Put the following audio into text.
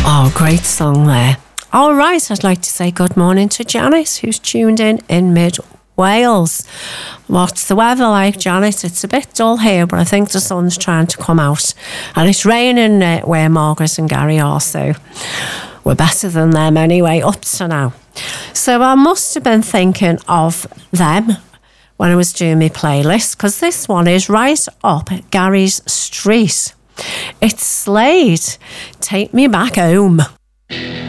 Oh, great song there. All right, I'd like to say good morning to Janice, who's tuned in mid-Wales. What's the weather like, Janet? It's a bit dull here, but I think the sun's trying to come out. And it's raining where Margaret and Gary are, so we're better than them anyway, up to now. So I must have been thinking of them when I was doing my playlist, because this one is right up Gary's street. It's Slade, Take Me Back Home.